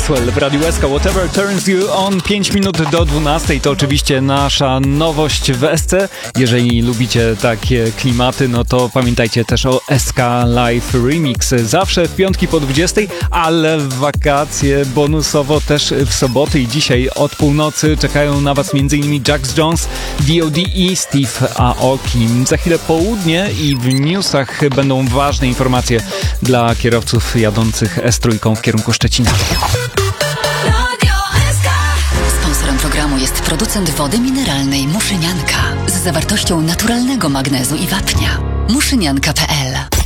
Maxwell w Radiu SK. Whatever turns you on. 5 minut do 12 to oczywiście nasza nowość w SC. Jeżeli lubicie takie klimaty, no to pamiętajcie też o SK Live Remix. Zawsze w piątki po 20, ale w wakacje bonusowo też w soboty i dzisiaj od północy czekają na Was m.in. Jax Jones, D.O.D. i Steve Aoki. Za chwilę południe i w newsach będą ważne informacje dla kierowców jadących S3 w kierunku Szczecina. Sponsorem programu jest producent wody mineralnej Muszynianka z zawartością naturalnego magnezu i wapnia. Muszynianka.pl